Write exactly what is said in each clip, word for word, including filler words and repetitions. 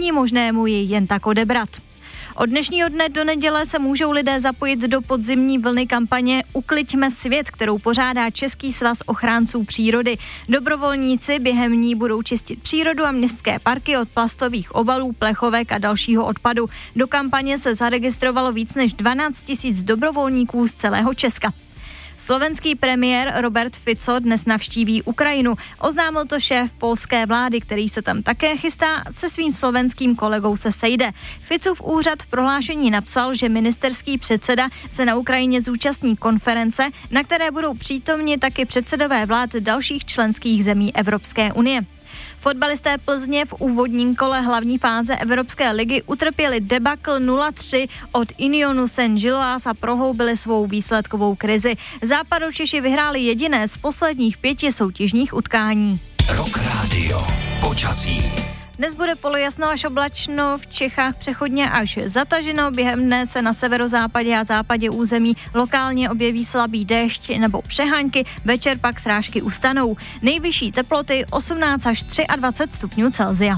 není možné mu ji jen tak odebrat. Od dnešního dne do neděle se můžou lidé zapojit do podzimní vlny kampaně Ukliďme svět, kterou pořádá Český svaz ochránců přírody. Dobrovolníci během ní budou čistit přírodu a městské parky od plastových obalů, plechovek a dalšího odpadu. Do kampaně se zaregistrovalo víc než dvanáct tisíc dobrovolníků z celého Česka. Slovenský premiér Robert Fico dnes navštíví Ukrajinu. Oznámil to šéf polské vlády, který se tam také chystá, se svým slovenským kolegou se sejde. Ficův úřad v prohlášení napsal, že ministerský předseda se na Ukrajině zúčastní konference, na které budou přítomni taky předsedové vlád dalších členských zemí Evropské unie. Fotbalisté Plzně v úvodním kole hlavní fáze Evropské ligy utrpěli debakl nula tři od Unionu Saint-Gilloise a prohloubili svou výsledkovou krizi. Západočeši vyhráli jediné z posledních pěti soutěžních utkání. Rock Radio. Počasí. Dnes bude polojasno až oblačno, v Čechách přechodně až zataženo. Během dne se na severozápadě a západě území lokálně objeví slabý déšť nebo přehánky, večer pak srážky ustanou. Nejvyšší teploty osmnáct až dvacet tři stupňů Celsia.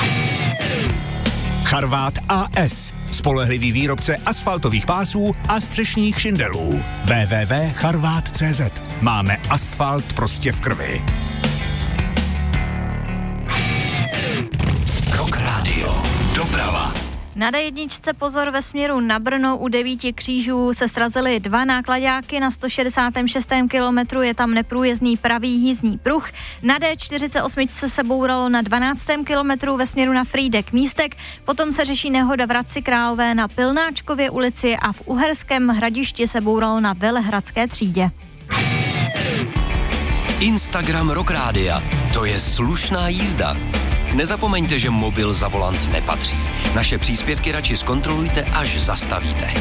Charvát A S. Spolehlivý výrobce asfaltových pásů a střešních šindelů. w w w tečka charvát tečka cé zet. Máme asfalt prostě v krvi. Rock Radio. Doprava. Na dé jedničce pozor ve směru na Brno u devíti křížů se srazily dva náklaďáky, na sto šedesátém šestém kilometru je tam neprůjezdný pravý jízdní pruh. Na dé čtyřicet osm se bouralo na dvanáctém kilometru ve směru na Frýdek Místek, potom se řeší nehoda v Hradci Králové na Pilnáčkově ulici a v Uherském Hradišti se bouralo na Velehradské třídě. Instagram Rock Rádia. To je slušná jízda. Nezapomeňte, že mobil za volant nepatří. Naše příspěvky radši zkontrolujte, až zastavíte.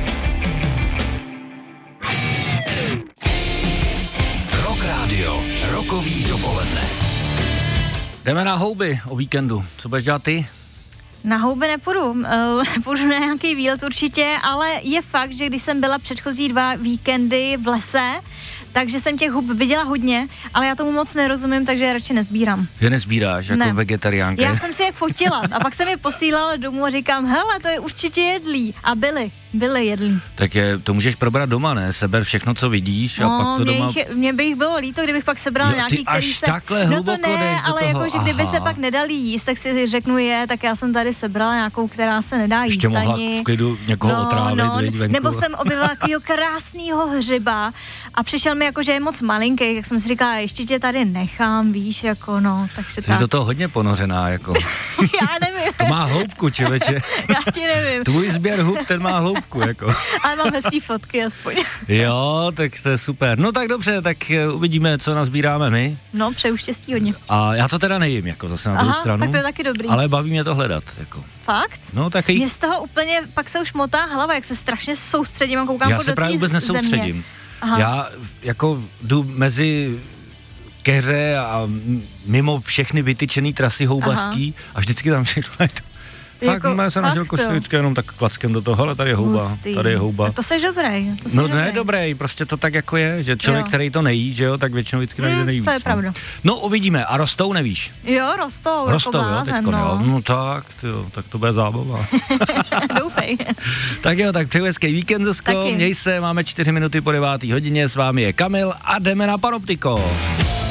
Rock Radio. Rokový dopoledne. Jdeme na houby o víkendu. Co budeš dělat ty? Na houby nepůjdu, uh, půjdu na nějaký výlet určitě, ale je fakt, že když jsem byla předchozí dva víkendy v lese, takže jsem těch hub viděla hodně, ale já tomu moc nerozumím, takže je radši nezbírám. Je nezbíráš jako ne. vegetariánka? Já jsem si je fotila a pak jsem je posílala domů a říkám, hele, to je určitě jedlý. A byly, byly jedlý. Tak je, to můžeš probrat doma, ne? Seber všechno, co vidíš a no, pak to mě doma... Jich, mě by jich bylo líto, kdybych pak sebrala jo, nějaký, až který se... takhle no hluboko to ne, ale toho. jakože kdyby Aha. se pak nedali jíst, tak si řeknu je, tak já jsem tady sebrala nějakou, která se nedá jíst. Ještě mohla ani. v klidu někoho no, otrávit, no, venku. Nebo jsem objevila takového krásného hřiba a přišel mi jako, že je moc malinký, tak jsem si říkala, ještě tě tady nechám, víš, jako no, takže Jsi tak. do toho hodně ponořená, jako. Já nevím. To má hloubku, čeveče. Já ti nevím. Tvůj sběr hub, ten má hloubku, jako. Ale mám hezký fotky aspoň. Jo, tak to je super. No tak dobře, tak uvidíme, co nazbíráme my. No, přeju štěstí hodně. A já to teda nejím, jako zase na druhou Aha, stranu. tak to je taky dobrý. Ale baví mě to hledat, jako. Fakt? No tak i... Mě z toho úplně, pak se už motá hlava, jak se strašně soustředím a koukám Já po se do právě té vůbec nesoustředím. země. Aha. Já jako jdu mezi keře a mimo všechny vytyčený trasy houbařský a vždycky tam všechno najdu. Fakt, Jako, já jsem našel koštu vždycky jenom tak klackem do toho, ale tady je houba, Hustý. tady je houba. Tak to seš dobrý. To seš No dobrý. ne dobrý, prostě to tak jako je, že člověk, Jo. který to nejí, že jo, tak většinou vždycky najde Hmm, nejvíc. to je no. pravda. No uvidíme, a rostou, nevíš? Jo, rostou, Rostou, jako jo, blázen, teďko, no. jo. No tak, tyjo, tak to bude zábava. Doufej. Tak jo, tak přeju hezký víkend, Zuzko, Taky. měj se, máme čtyři minuty po devátý hodině, s vámi je Kamil a jdeme na Panoptiko.